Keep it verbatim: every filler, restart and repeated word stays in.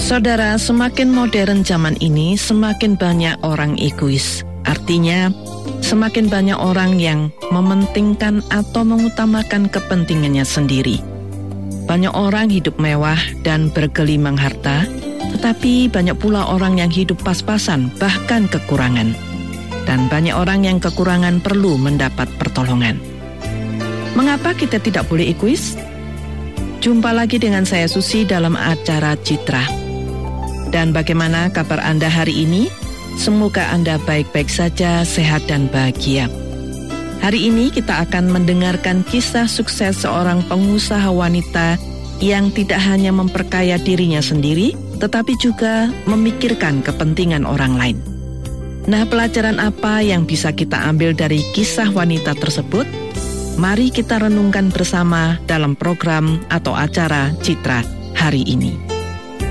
Saudara, semakin modern zaman ini, semakin banyak orang egois. Artinya, semakin banyak orang yang mementingkan atau mengutamakan kepentingannya sendiri. Banyak orang hidup mewah dan bergelimang harta, tetapi banyak pula orang yang hidup pas-pasan, bahkan kekurangan. Dan banyak orang yang kekurangan perlu mendapat pertolongan. Mengapa kita tidak boleh egois? Jumpa lagi dengan saya Susi dalam acara Citra. Dan bagaimana kabar Anda hari ini? Semoga Anda baik-baik saja, sehat dan bahagia. Hari ini kita akan mendengarkan kisah sukses seorang pengusaha wanita yang tidak hanya memperkaya dirinya sendiri, tetapi juga memikirkan kepentingan orang lain. Nah, pelajaran apa yang bisa kita ambil dari kisah wanita tersebut? Mari kita renungkan bersama dalam program atau acara Citra hari ini.